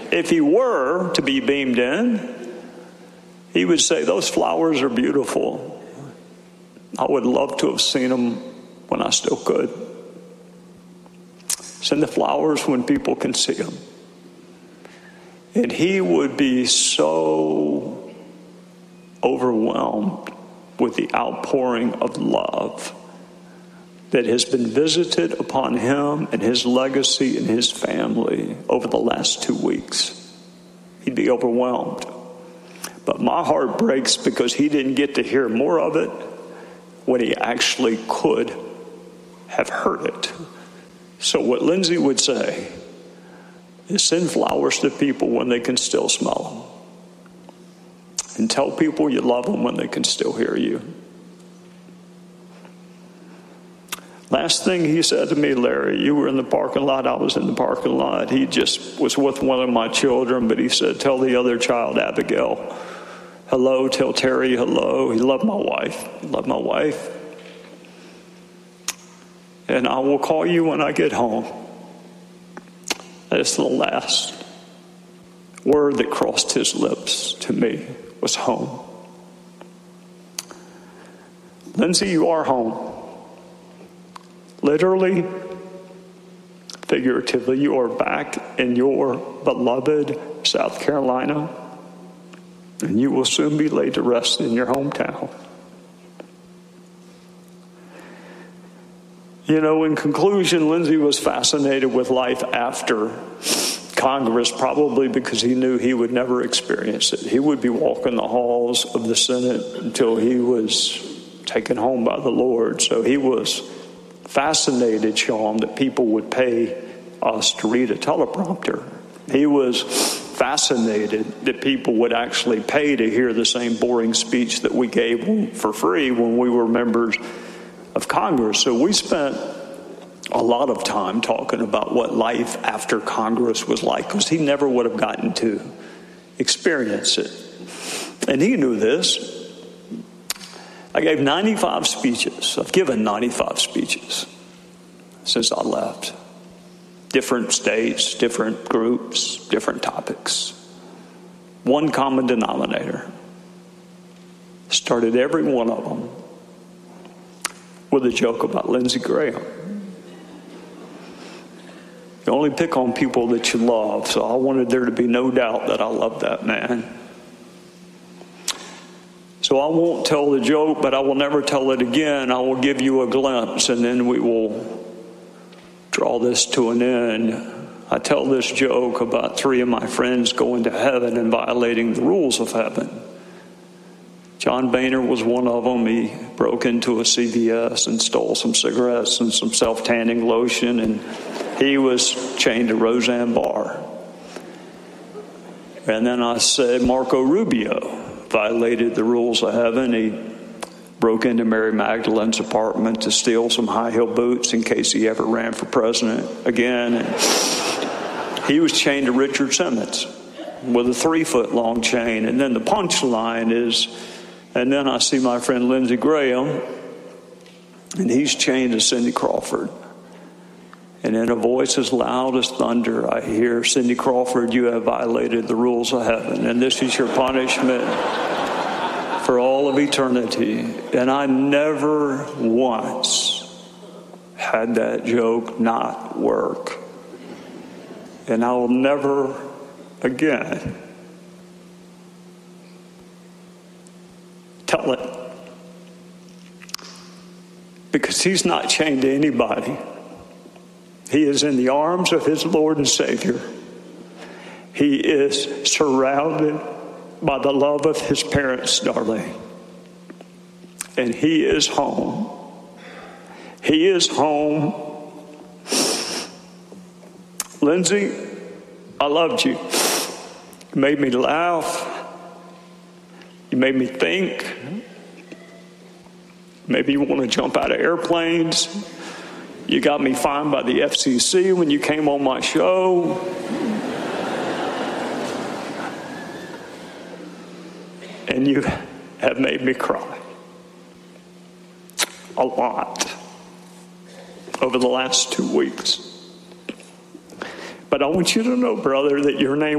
If he were to be beamed in, he would say, those flowers are beautiful. I would love to have seen them when I still could. Send the flowers when people can see them. And he would be so overwhelmed with the outpouring of love that has been visited upon him and his legacy and his family over the last 2 weeks. He'd be overwhelmed. But my heart breaks because he didn't get to hear more of it when he actually could have heard it. So what Lindsay would say is send flowers to people when they can still smell them. And tell people you love them when they can still hear you. Last thing he said to me, Larry, you were in the parking lot, I was in the parking lot. He just was with one of my children, but he said, tell the other child, Abigail, hello. Tell Terry hello. He loved my wife. And I will call you when I get home. That's the last word that crossed his lips to me was home. Lindsay, you are home. Literally, figuratively, you are back in your beloved South Carolina, and you will soon be laid to rest in your hometown. You know, in conclusion, Lindsay was fascinated with life after Congress, probably because he knew he would never experience it. He would be walking the halls of the Senate until he was taken home by the Lord. So he was fascinated, Sean, that people would pay us to read a teleprompter. He was fascinated that people would actually pay to hear the same boring speech that we gave for free when we were members of Congress. So we spent a lot of time talking about what life after Congress was like, because he never would have gotten to experience it. And he knew this. I gave 95 speeches. I've given 95 speeches since I left. Different states, different groups, different topics. One common denominator. Started every one of them with a joke about Lindsey Graham. You only pick on people that you love, so I wanted there to be no doubt that I love that man. So I won't tell the joke, but I will never tell it again. I will give you a glimpse, and then we will draw this to an end. I tell this joke about 3 of my friends going to heaven and violating the rules of heaven. John Boehner was one of them. He broke into a CVS and stole some cigarettes and some self-tanning lotion, and he was chained to Roseanne Barr. And then I said Marco Rubio violated the rules of heaven. He broke into Mary Magdalene's apartment to steal some high-heel boots in case he ever ran for president again. And he was chained to Richard Simmons with a 3-foot-long chain. And then the punchline is, and then I see my friend Lindsey Graham, and he's chained to Cindy Crawford. And in a voice as loud as thunder, I hear, Cindy Crawford, you have violated the rules of heaven, and this is your punishment for all of eternity. And I never once had that joke not work. And I will never again tell it. Because he's not chained to anybody. He is in the arms of his Lord and Savior. He is surrounded by the love of his parents, darling. And he is home. He is home. Lindsay, I loved you. You made me laugh. You made me think. Maybe you want to jump out of airplanes. You got me fined by the FCC when you came on my show. And you have made me cry a lot over the last 2 weeks. But I want you to know, brother, that your name